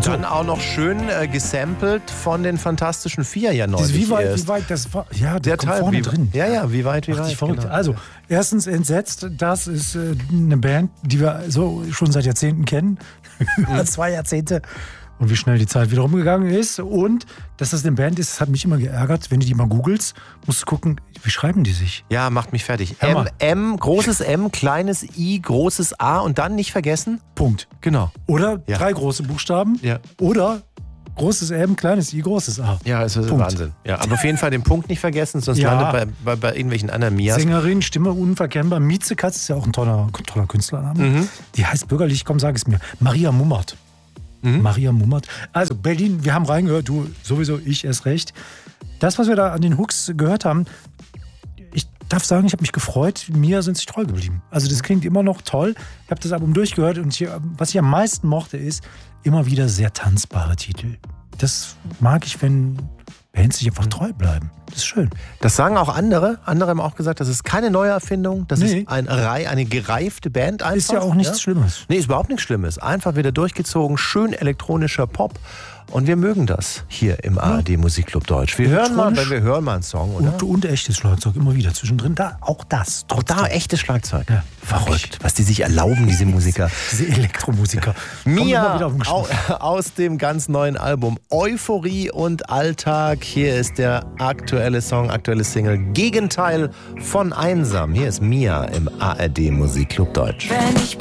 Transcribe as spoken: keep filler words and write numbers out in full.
Und so. dann auch noch schön äh, gesampelt von den Fantastischen Vier ja neulich Das, wie weit, erst. wie weit, das war, ja, Der kommt Teil, vorne wie, drin. Ja, ja, wie weit, wie Ach, weit. die verrückt. Genau. Also, erstens Entsetzt, das ist äh, eine Band, die wir so schon seit Jahrzehnten kennen. Über zwei Jahrzehnte. Und wie schnell die Zeit wieder rumgegangen ist. Und dass das eine Band ist, das hat mich immer geärgert. Wenn du die mal googelst, musst du gucken, wie schreiben die sich? Ja, macht mich fertig. Hör M, mal. M, großes M, kleines I, großes A und dann nicht vergessen? Punkt. Genau. Oder Ja. drei große Buchstaben. Ja. Oder großes M, kleines I, großes A. Ja, es ist Punkt. Wahnsinn. Ja, aber auf jeden Fall den Punkt nicht vergessen, sonst Ja. landet bei, bei, bei irgendwelchen anderen Mias. Sängerin, Stimme unverkennbar. Miezekatz ist ja auch ein toller, toller Künstlername. Mhm. Die heißt bürgerlich, komm, sag es mir, Maria Mummert. Maria Mummert. Also Berlin, wir haben reingehört, du sowieso, ich erst recht. Das, was wir da an den Hooks gehört haben, ich darf sagen, ich habe mich gefreut, mir sind sich treu geblieben. Also das klingt immer noch toll. Ich habe das Album durchgehört und ich, was ich am meisten mochte, ist immer wieder sehr tanzbare Titel. Das mag ich, wenn Bands sich einfach treu bleiben. Das ist schön. Das sagen auch andere. Andere haben auch gesagt, das ist keine neue Erfindung. Das Nee. ist ein, Rei- eine gereifte Band einfach. Ist ja auch nichts Schlimmes. Nee, ist überhaupt nichts Schlimmes. Einfach wieder durchgezogen, schön elektronischer Pop. Und wir mögen das hier im A R D Musikclub Deutsch. Wir hören mal, weil wir hören mal einen Song, oder? Und, und echtes Schlagzeug immer wieder zwischendrin. Da, auch das. Auch da echtes Schlagzeug. Ja, Verrückt, was die sich erlauben, diese Musiker. Diese Elektromusiker. Kommen immer Mia wieder auf den Geschmack. au, aus dem ganz neuen Album Euphorie und Alltag. Hier ist der aktuelle Song, aktuelle Single Gegenteil von Einsam. Hier ist Mia im A R D Musikclub Deutsch. Wenn ich